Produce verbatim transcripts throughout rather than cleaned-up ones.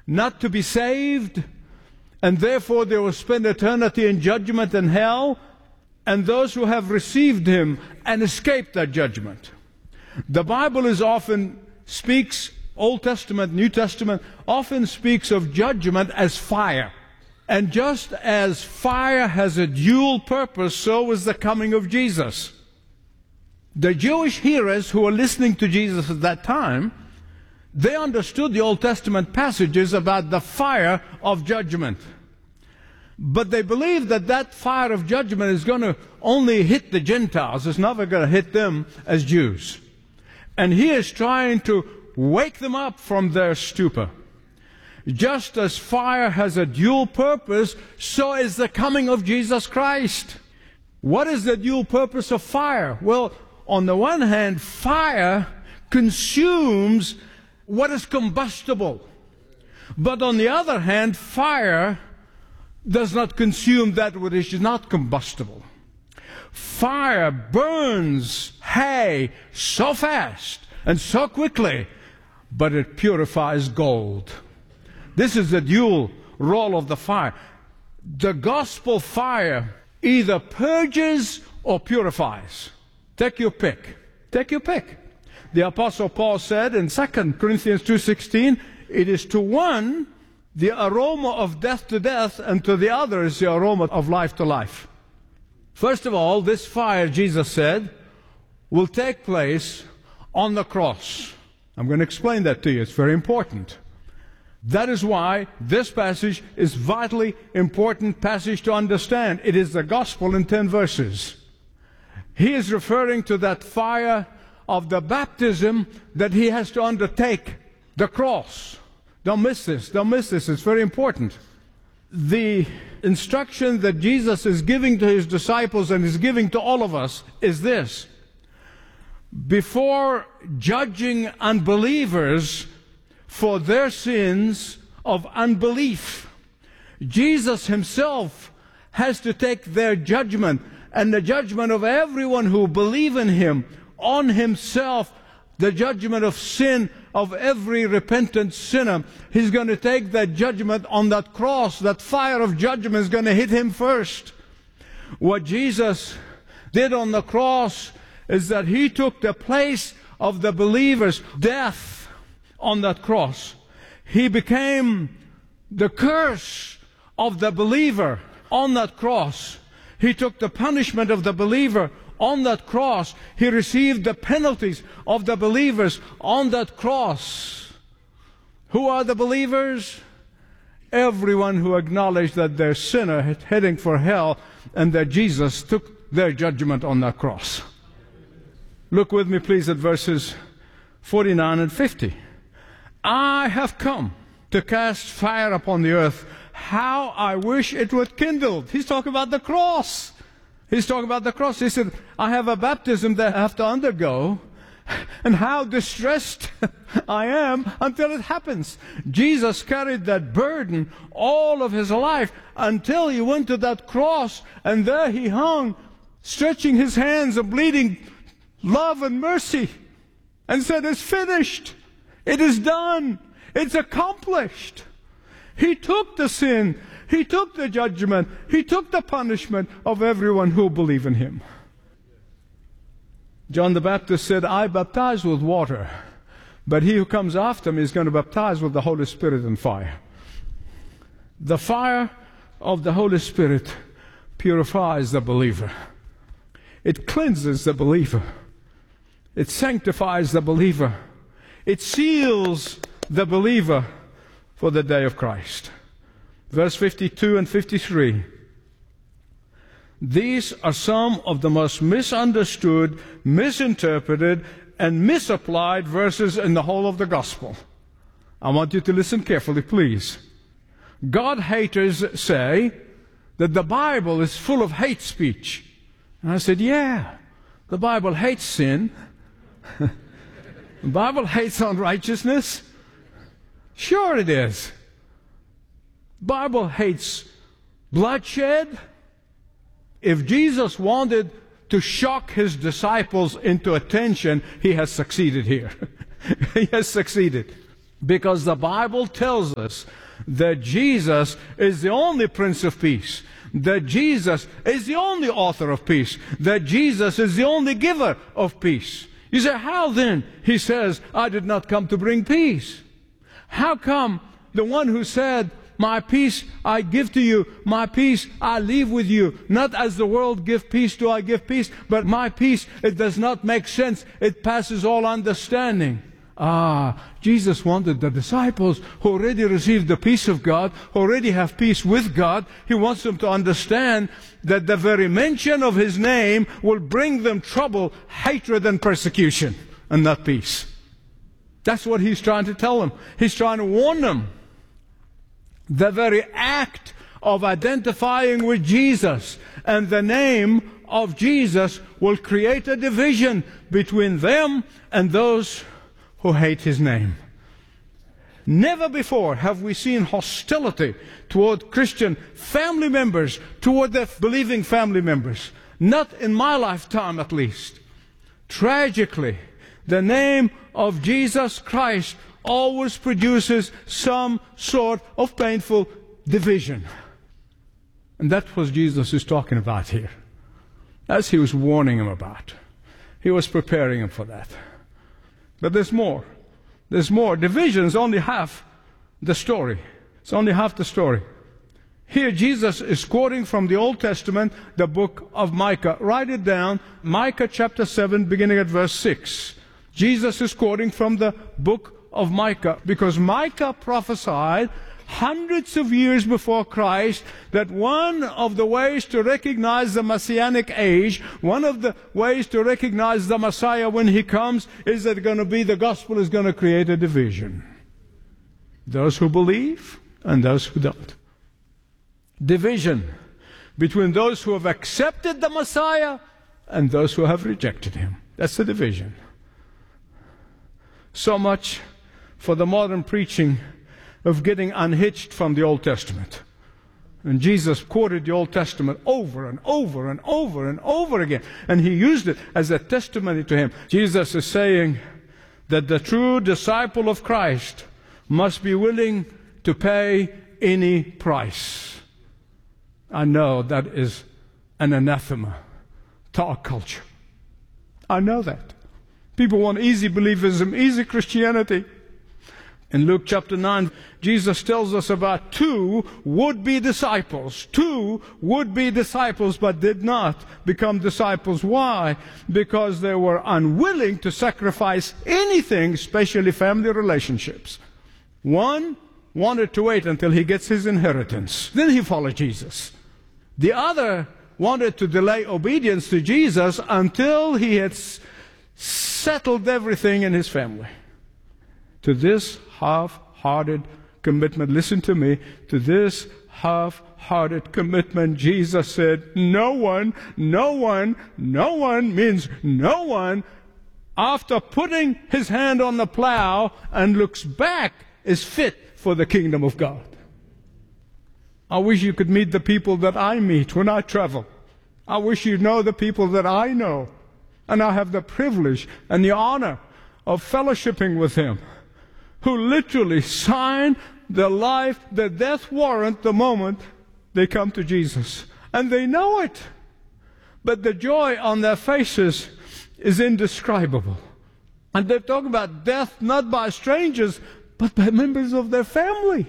not to be saved, and therefore they will spend eternity in judgment and hell, and those who have received him and escaped that judgment. The Bible is often speaks, Old Testament, New Testament, often speaks of judgment as fire. And just as fire has a dual purpose, so is the coming of Jesus. The Jewish hearers who were listening to Jesus at that time, they understood the Old Testament passages about the fire of judgment. But they believed that that fire of judgment is going to only hit the Gentiles. It's never going to hit them as Jews. And he is trying to wake them up from their stupor. Just as fire has a dual purpose, so is the coming of Jesus Christ. What is the dual purpose of fire? Well, on the one hand, fire consumes what is combustible. But on the other hand, fire does not consume that which is not combustible. Fire burns hay so fast and so quickly, but it purifies gold. This is the dual role of the fire. The gospel fire either purges or purifies. Take your pick. Take your pick. The Apostle Paul said in Second Corinthians two sixteen, it is to one the aroma of death to death, and to the other is the aroma of life to life. First of all, this fire, Jesus said, will take place on the cross. I'm going to explain that to you. It's very important. That is why this passage is a vitally important passage to understand. It is the gospel in ten verses. He is referring to that fire of the baptism that he has to undertake, the cross. Don't miss this. Don't miss this. It's very important. The instruction that Jesus is giving to his disciples and is giving to all of us is this. Before judging unbelievers for their sins of unbelief, Jesus himself has to take their judgment and the judgment of everyone who believe in him on himself, the judgment of sin of every repentant sinner. He's going to take that judgment on that cross. That fire of judgment is going to hit him first. What Jesus did on the cross is that he took the place of the believer's death on that cross. He became the curse of the believer on that cross. He took the punishment of the believer on that cross. He received the penalties of the believers on that cross. Who are the believers? Everyone who acknowledged that they're sinner heading for hell and that Jesus took their judgment on that cross. Look with me, please, at verses forty-nine and fifty. I have come to cast fire upon the earth. How I wish it would kindle. He's talking about the cross. He's talking about the cross. He said, I have a baptism that I have to undergo, and how distressed I am until it happens. Jesus carried that burden all of his life until he went to that cross, and there he hung, stretching his hands and bleeding love and mercy, and said, it's finished. It is done. It's accomplished. He took the sin. He took the judgment. He took the punishment of everyone who believe in him. John the Baptist said, I baptize with water, but he who comes after me is going to baptize with the Holy Spirit and fire. The fire of the Holy Spirit purifies the believer. It cleanses the believer. It sanctifies the believer. It seals the believer for the day of Christ. Verse fifty-two and fifty-three. These are some of the most misunderstood, misinterpreted, and misapplied verses in the whole of the gospel. I want you to listen carefully, please. God haters say that the Bible is full of hate speech. And I said, yeah, the Bible hates sin. The Bible hates unrighteousness. Sure it is. The Bible hates bloodshed. If Jesus wanted to shock his disciples into attention, he has succeeded here. He has succeeded. Because the Bible tells us that Jesus is the only Prince of Peace, that Jesus is the only author of peace, that Jesus is the only giver of peace. You say, how then? He says, I did not come to bring peace. How come the one who said, my peace I give to you, my peace I leave with you, not as the world give peace do I give peace, but my peace, it does not make sense, it passes all understanding. Ah, Jesus wanted the disciples who already received the peace of God, who already have peace with God, He wants them to understand that the very mention of His name will bring them trouble, hatred, and persecution, and not peace. That's what He's trying to tell them. He's trying to warn them. The very act of identifying with Jesus and the name of Jesus will create a division between them and those who hate His name. Never before have we seen hostility toward Christian family members, toward their believing family members. Not in my lifetime, at least. Tragically, the name of Jesus Christ always produces some sort of painful division. And that's what Jesus is talking about here. As He was warning him about. He was preparing him for that. But there's more. There's more. Division is only half the story. It's only half the story. Here Jesus is quoting from the Old Testament, the book of Micah. Write it down. Micah chapter seven, beginning at verse six. Jesus is quoting from the book of Micah, because Micah prophesied hundreds of years before Christ that one of the ways to recognize the Messianic age, one of the ways to recognize the Messiah when He comes, is that going to be the gospel is going to create a division. Those who believe and those who don't. Division between those who have accepted the Messiah and those who have rejected Him. That's the division. So much for the modern preaching of getting unhitched from the Old Testament. And Jesus quoted the Old Testament over and over and over and over again. And He used it as a testimony to Him. Jesus is saying that the true disciple of Christ must be willing to pay any price. I know that is an anathema to our culture. I know that. People want easy believism, easy Christianity. In Luke chapter nine, Jesus tells us about two would-be disciples. Two would-be disciples, but did not become disciples. Why? Because they were unwilling to sacrifice anything, especially family relationships. One wanted to wait until he gets his inheritance. Then he followed Jesus. The other wanted to delay obedience to Jesus until he had settled everything in his family. To this half-hearted commitment, listen to me, to this half-hearted commitment, Jesus said, no one, no one, no one means no one, after putting his hand on the plow and looks back, is fit for the kingdom of God. I wish you could meet the people that I meet when I travel. I wish you know the people that I know. And I have the privilege and the honor of fellowshipping with them, who literally sign their life, their death warrant the moment they come to Jesus. And they know it. But the joy on their faces is indescribable. And they're talking about death not by strangers, but by members of their family.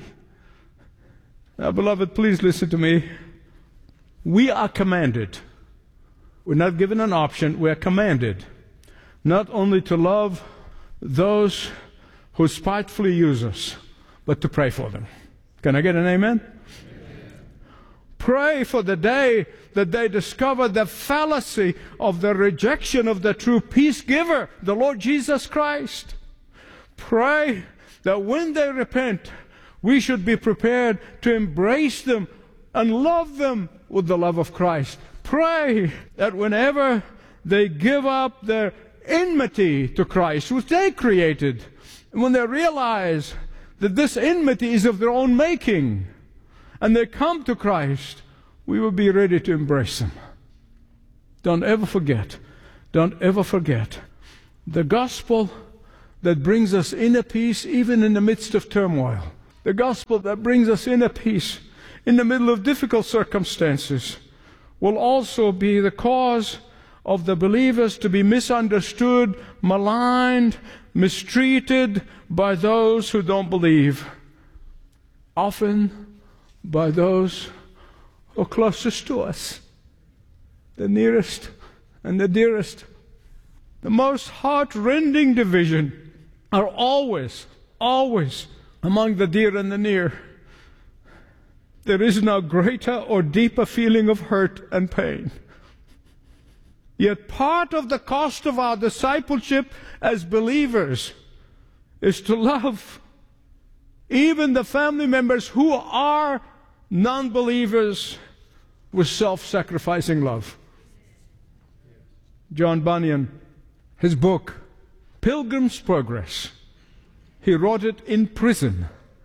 Now, beloved, please listen to me. We are commanded. We're not given an option. We're commanded not only to love those who spitefully use us, but to pray for them. Can I get an amen? Amen. Pray for the day that they discover the fallacy of the rejection of the true peace giver, the Lord Jesus Christ. Pray that when they repent, we should be prepared to embrace them and love them with the love of Christ. Pray that whenever they give up their enmity to Christ, which they created, and when they realize that this enmity is of their own making, and they come to Christ, we will be ready to embrace them. Don't ever forget, don't ever forget, the gospel that brings us inner peace even in the midst of turmoil. The gospel that brings us inner peace in the middle of difficult circumstances will also be the cause of the believers to be misunderstood, maligned, mistreated by those who don't believe. Often by those who are closest to us, the nearest and the dearest. The most heart-rending division are always, always among the dear and the near. There is no greater or deeper feeling of hurt and pain. Yet part of the cost of our discipleship as believers is to love even the family members who are non-believers with self-sacrificing love. John Bunyan, his book, Pilgrim's Progress, he wrote it in prison.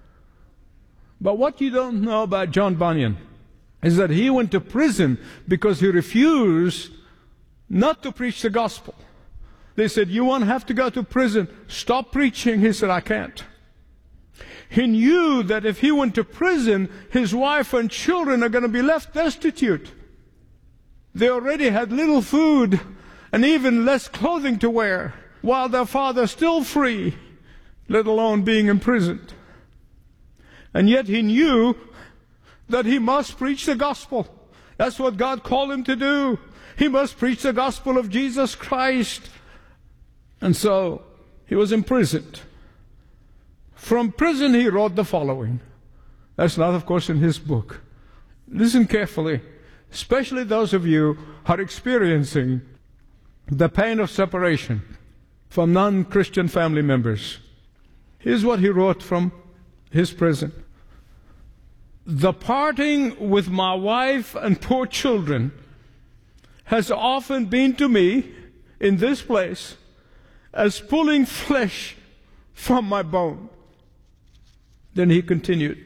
But what you don't know about John Bunyan is that he went to prison because he refused not to preach the gospel. They said, "You won't have to go to prison. Stop preaching." He said, "I can't." He knew that if he went to prison, his wife and children are going to be left destitute. They already had little food and even less clothing to wear, while their father still free, let alone being imprisoned. And yet he knew that he must preach the gospel. That's what God called him to do. He must preach the gospel of Jesus Christ. And so he was imprisoned. From prison he wrote the following. That's not, of course, in his book. Listen carefully, especially those of you who are experiencing the pain of separation from non-Christian family members. Here's what he wrote from his prison. "The parting with my wife and poor children has often been to me in this place as pulling flesh from my bone." Then he continued,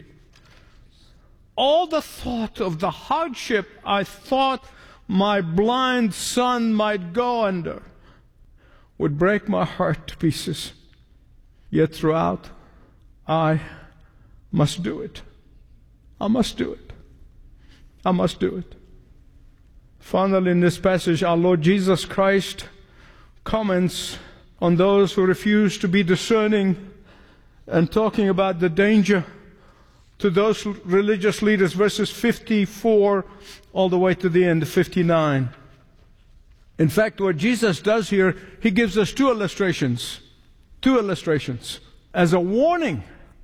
"All the thought of the hardship I thought my blind son might go under would break my heart to pieces. Yet throughout, I must do it. I must do it. I must do it." Finally, in this passage, our Lord Jesus Christ comments on those who refuse to be discerning and talking about the danger to those religious leaders, verses fifty-four all the way to the end of fifty-nine. In fact, what Jesus does here, he gives us two illustrations. Two illustrations as a warning.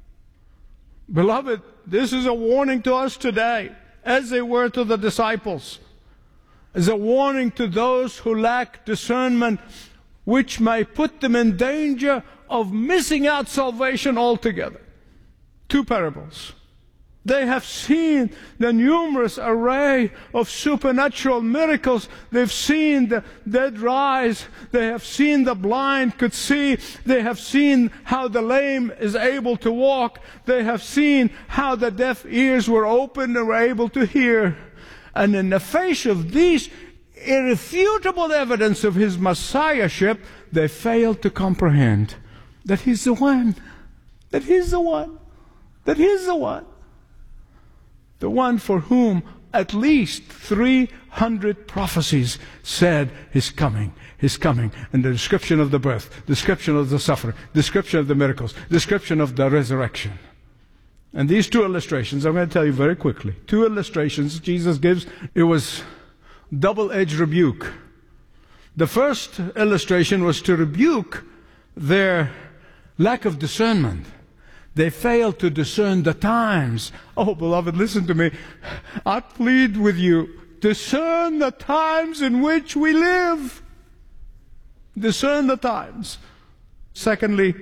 Beloved, this is a warning to us today, as they were to the disciples. As a warning to those who lack discernment, which may put them in danger of missing out salvation altogether. Two parables. They have seen the numerous array of supernatural miracles. They've seen the dead rise. They have seen the blind could see. They have seen how the lame is able to walk. They have seen how the deaf ears were opened and were able to hear. And in the face of these irrefutable evidence of his messiahship, they failed to comprehend that he's the one, that he's the one, that he's the one. The one for whom at least three hundred prophecies said He's coming, He's coming. And the description of the birth, description of the suffering, description of the miracles, description of the resurrection. And these two illustrations, I'm going to tell you very quickly. Two illustrations Jesus gives. It was double-edged rebuke. The first illustration was to rebuke their lack of discernment. They failed to discern the times. Oh, beloved, listen to me. I plead with you, discern the times in which we live. Discern the times. Secondly,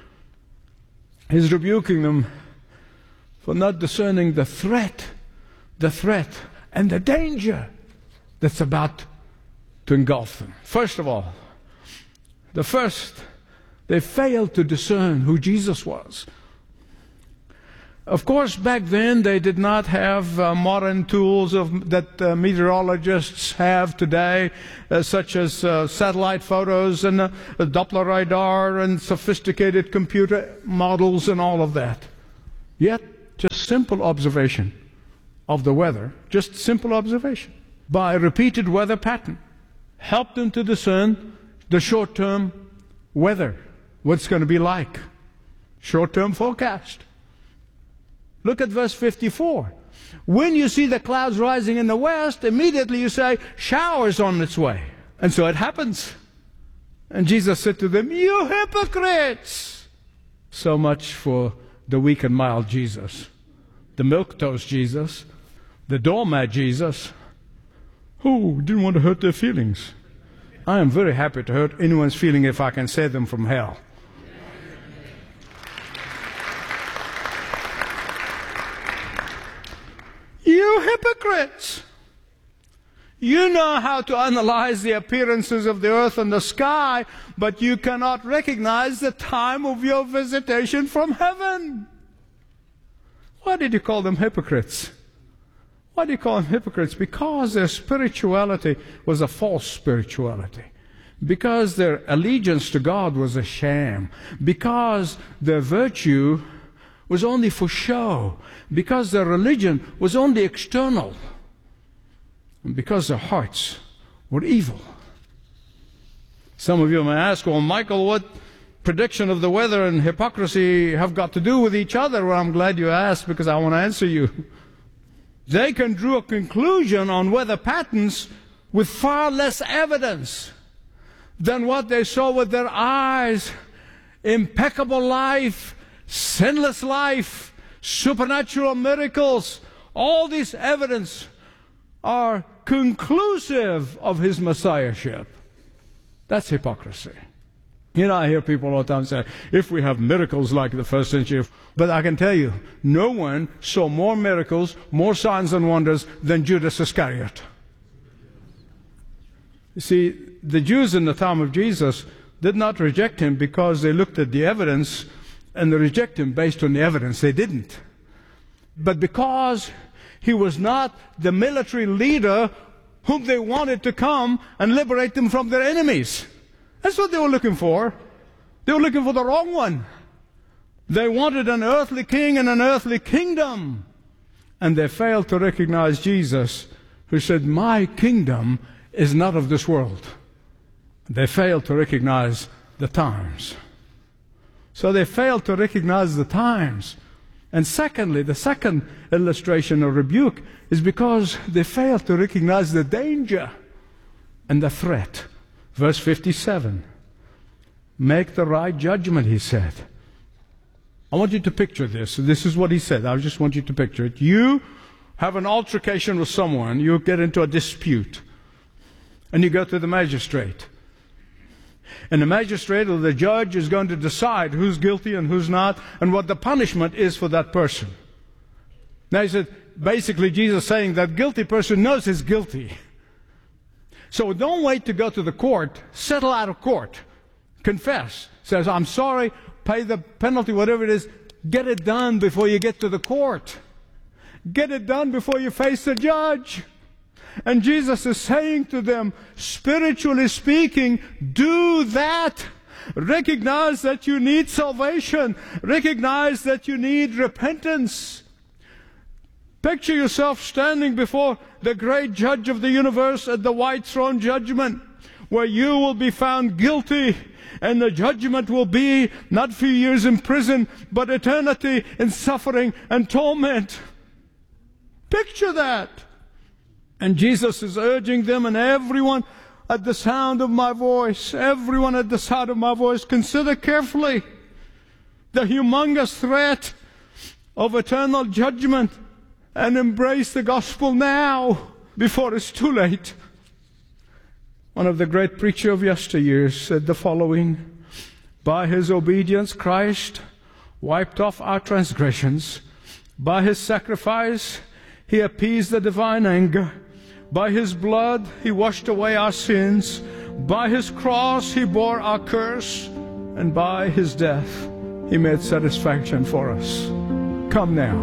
he's rebuking them for not discerning the threat, the threat and the danger that's about to engulf them. First of all, the first, they failed to discern who Jesus was. Of course, back then they did not have uh, modern tools of, that uh, meteorologists have today, uh, such as uh, satellite photos and uh, Doppler radar and sophisticated computer models and all of that. Yet, just simple observation of the weather, just simple observation by a repeated weather pattern, helped them to discern the short-term weather, what's going to be like, short-term forecast. Look at verse fifty-four. When you see the clouds rising in the west, immediately you say, shower's on its way. And so it happens. And Jesus said to them, you hypocrites! So much for the weak and mild Jesus, the milquetoast Jesus, the doormat Jesus, who didn't want to hurt their feelings. I am very happy to hurt anyone's feeling if I can save them from hell. You hypocrites! You know how to analyze the appearances of the earth and the sky, but you cannot recognize the time of your visitation from heaven. Why did you call them hypocrites? Why do you call them hypocrites? Because their spirituality was a false spirituality. Because their allegiance to God was a sham. Because their virtue was only for show. Because their religion was only external. And because their hearts were evil. Some of you may ask, well, Michael, what prediction of the weather and hypocrisy have got to do with each other? Well, I'm glad you asked, because I want to answer you. They can draw a conclusion on weather patterns with far less evidence than what they saw with their eyes. Impeccable life, sinless life, supernatural miracles, all this evidence are conclusive of his messiahship. That's hypocrisy. You know, I hear people all the time say, if we have miracles like the first century, but I can tell you, no one saw more miracles, more signs and wonders than Judas Iscariot. You see, the Jews in the time of Jesus did not reject him because they looked at the evidence, and they reject him based on the evidence. They didn't. But because he was not the military leader whom they wanted to come and liberate them from their enemies. That's what they were looking for. They were looking for the wrong one. They wanted an earthly king and an earthly kingdom. And they failed to recognize Jesus, who said, my kingdom is not of this world. They failed to recognize the times. So they failed to recognize the times. And secondly, the second illustration of rebuke is because they failed to recognize the danger and the threat. Verse fifty-seven. Make the right judgment, he said. I want you to picture this. This is what he said. I just want you to picture it. You have an altercation with someone. You get into a dispute. And you go to the magistrate. And the magistrate or the judge is going to decide who's guilty and who's not, and what the punishment is for that person. Now he said, basically Jesus saying that guilty person knows he's guilty. So don't wait to go to the court. Settle out of court. Confess. Says, I'm sorry, pay the penalty, whatever it is. Get it done before you get to the court. Get it done before you face the judge. And Jesus is saying to them, spiritually speaking, do that. Recognize that you need salvation. Recognize that you need repentance. Picture yourself standing before the great judge of the universe at the white throne judgment, where you will be found guilty, and the judgment will be not a few years in prison, but eternity in suffering and torment. Picture that. And Jesus is urging them, and everyone at the sound of my voice, everyone at the sound of my voice, consider carefully the humongous threat of eternal judgment and embrace the gospel now before it's too late. One of the great preachers of yesteryears said the following: by his obedience, Christ wiped off our transgressions. By his sacrifice, he appeased the divine anger. By his blood, he washed away our sins. By his cross, he bore our curse. And by his death, he made satisfaction for us. Come now.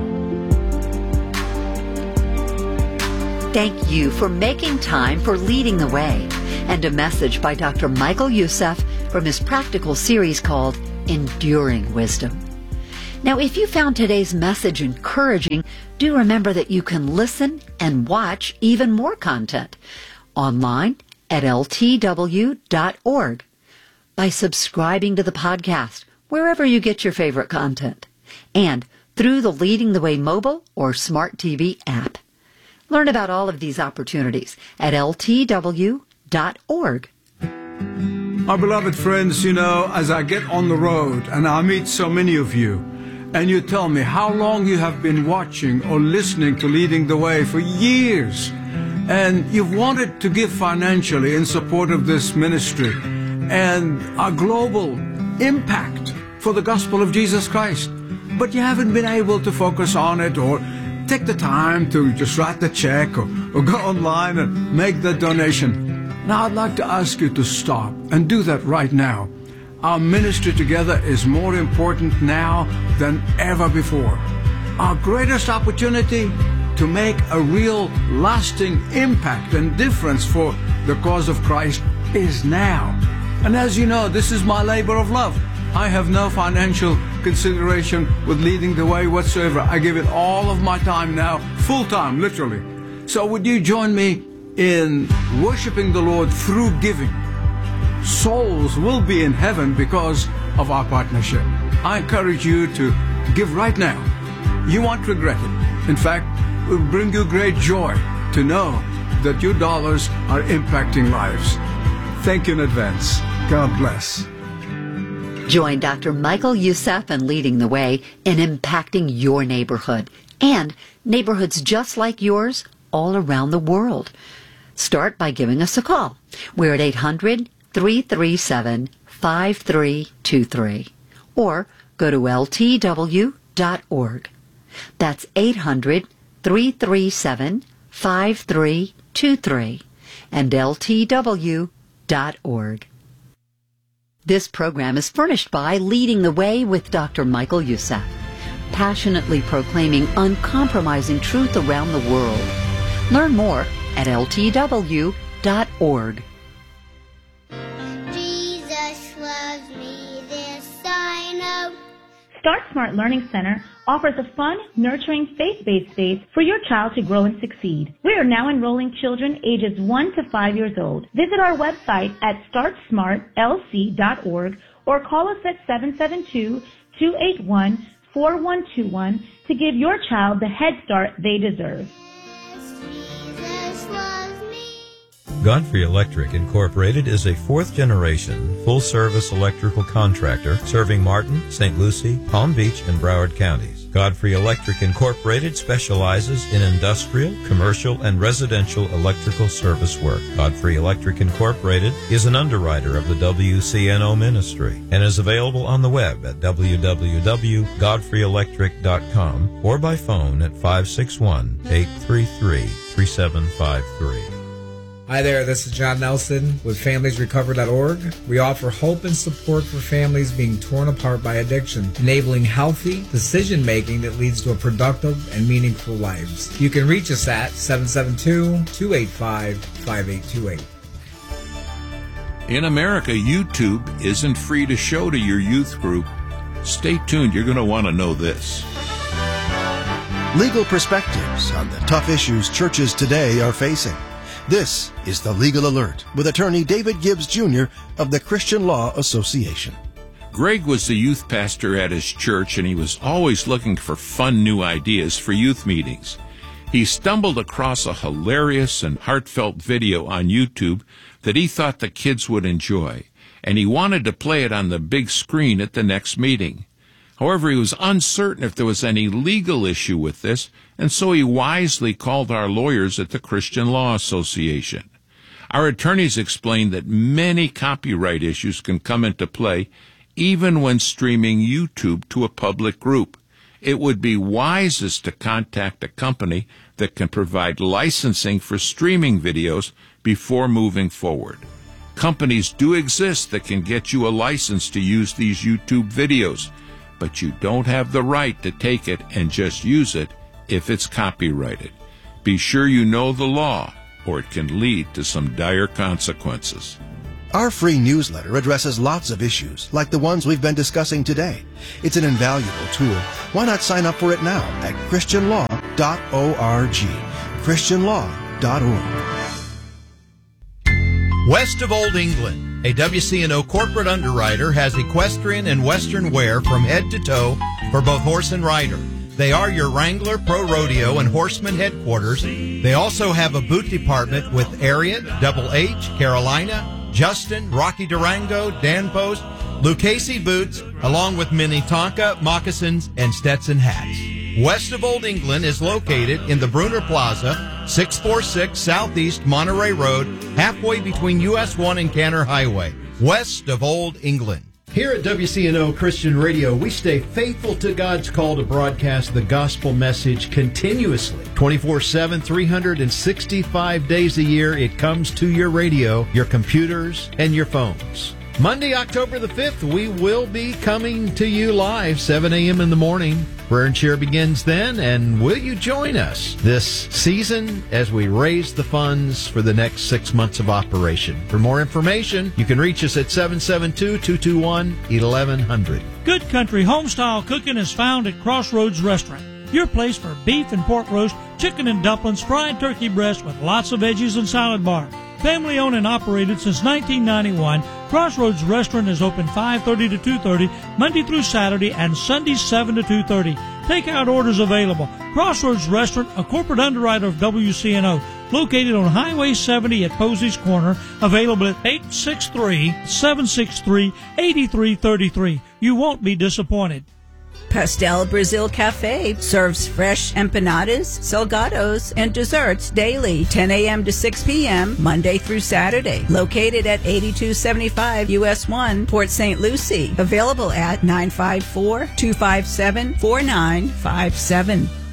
Thank you for making time for Leading the Way, and a message by Doctor Michael Youssef from his practical series called Enduring Wisdom. Now, if you found today's message encouraging, do remember that you can listen and watch even more content online at L T W dot org by subscribing to the podcast wherever you get your favorite content, and through the Leading the Way mobile or smart T V app. Learn about all of these opportunities at L T W dot org. Our beloved friends, you know, as I get on the road and I meet so many of you, and you tell me how long you have been watching or listening to Leading the Way for years, and you've wanted to give financially in support of this ministry and our global impact for the gospel of Jesus Christ, but you haven't been able to focus on it or take the time to just write the check or, or go online and make the donation. Now I'd like to ask you to stop and do that right now. Our ministry together is more important now than ever before. Our greatest opportunity to make a real lasting impact and difference for the cause of Christ is now. And as you know, this is my labor of love. I have no financial consideration with Leading the Way whatsoever. I give it all of my time now, full time, literally. So would you join me in worshiping the Lord through giving? Souls will be in heaven because of our partnership. I encourage you to give right now. You won't regret it. In fact, it will bring you great joy to know that your dollars are impacting lives. Thank you in advance. God bless. Join Doctor Michael Youssef and Leading the Way in impacting your neighborhood and neighborhoods just like yours all around the world. Start by giving us a call. We're at eight hundred, three three seven, five three two three or go to L T W dot org. That's eight hundred, three three seven, five three two three and L T W dot org. This program is furnished by Leading the Way with Doctor Michael Youssef, passionately proclaiming uncompromising truth around the world. Learn more at L T W dot org. Jesus loves me, this I know. Start Smart Learning Center offers a fun, nurturing, faith-based space for your child to grow and succeed. We are now enrolling children ages one to five years old. Visit our website at start smart L C dot org or call us at seven seven two, two eight one, four one two one to give your child the head start they deserve. Jesus loves me. Godfrey Electric Incorporated is a fourth-generation, full-service electrical contractor serving Martin, Saint Lucie, Palm Beach, and Broward counties. Godfrey Electric Incorporated specializes in industrial, commercial, and residential electrical service work. Godfrey Electric Incorporated is an underwriter of the W C N O ministry and is available on the web at w w w dot godfrey electric dot com or by phone at five six one, eight three three, three seven five three. Hi there, this is John Nelson with families recover dot org. We offer hope and support for families being torn apart by addiction, enabling healthy decision-making that leads to a productive and meaningful lives. You can reach us at seven seven two, two eight five, five eight two eight. In America, YouTube isn't free to show to your youth group. Stay tuned, you're going to want to know this. Legal perspectives on the tough issues churches today are facing. This is the Legal Alert with attorney David Gibbs Junior of the Christian Law Association. Greg was the youth pastor at his church, and he was always looking for fun new ideas for youth meetings. He stumbled across a hilarious and heartfelt video on YouTube that he thought the kids would enjoy, and he wanted to play it on the big screen at the next meeting. However, he was uncertain if there was any legal issue with this, and so he wisely called our lawyers at the Christian Law Association. Our attorneys explained that many copyright issues can come into play even when streaming YouTube to a public group. It would be wisest to contact a company that can provide licensing for streaming videos before moving forward. Companies do exist that can get you a license to use these YouTube videos, but you don't have the right to take it and just use it if it's copyrighted. Be sure you know the law, or it can lead to some dire consequences. Our free newsletter addresses lots of issues, like the ones we've been discussing today. It's an invaluable tool. Why not sign up for it now at christian law dot org. christian law dot org. West of Old England, a W C N O corporate underwriter has equestrian and western wear from head to toe for both horse and rider. They are your Wrangler, Pro Rodeo, and Horseman headquarters. They also have a boot department with Ariat, Double H, Carolina, Justin, Rocky Durango, Dan Post, Lucchese boots, along with Minnetonka, moccasins, and Stetson hats. West of Old England is located in the Bruner Plaza, six forty-six Southeast Monterey Road, halfway between U S one and Canner Highway. West of Old England. Here at W C N O Christian Radio, we stay faithful to God's call to broadcast the gospel message continuously. twenty-four seven, three hundred sixty-five days a year, it comes to your radio, your computers, and your phones. Monday, October the fifth, we will be coming to you live, seven a.m. in the morning. Prayer and Cheer begins then, and will you join us this season as we raise the funds for the next six months of operation? For more information, you can reach us at seven seven two, two two one, eleven hundred. Good Country Homestyle Cooking is found at Crossroads Restaurant, your place for beef and pork roast, chicken and dumplings, fried turkey breast with lots of veggies and salad bar. Family owned and operated since nineteen ninety-one, Crossroads Restaurant is open five thirty to two thirty, Monday through Saturday, and Sunday seven to two thirty. Takeout orders available. Crossroads Restaurant, a corporate underwriter of W C N O, located on Highway seventy at Posey's Corner, available at eight six three, seven six three, eight three three three. You won't be disappointed. Pastel Brazil Cafe serves fresh empanadas, salgados, and desserts daily, ten a.m. to six p.m., Monday through Saturday. Located at eighty-two seventy-five U S one, Port Saint Lucie. Available at nine five four, two five seven, four nine five seven.